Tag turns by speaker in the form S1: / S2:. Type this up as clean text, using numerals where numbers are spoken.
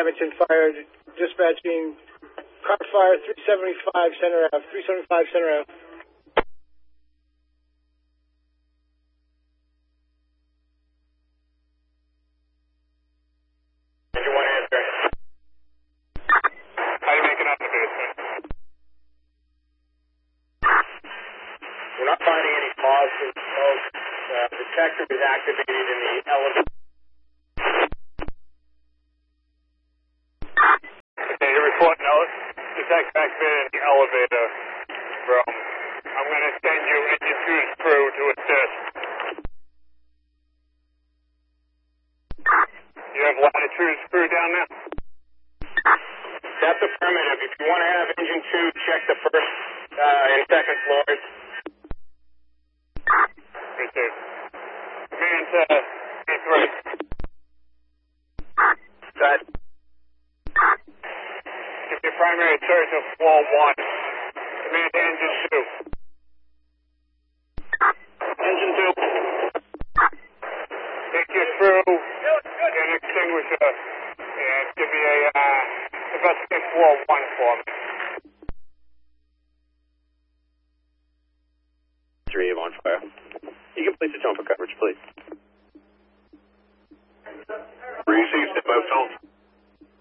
S1: Abington Fire, dispatching car fire 375 Center Ave, 375 Center Ave.
S2: How you making out the basement?
S3: We're not finding any positive smoke. The detector is activated in the elevator.
S2: Okay, you're reporting out. Detector activated in the elevator room. I'm going to send you engine 2's crew to assist. You have latitude's crew down there?
S3: That's affirmative. If you want to have engine 2 check the first and second floors.
S2: Received. Command B3.
S3: That.
S2: Give me primary search of floor 1. Command engine 2.
S3: Engine 2.
S2: Take your crew and extinguisher and give me a investigate floor 1 for me.
S3: 3 on fire. You can place a tone for coverage, please.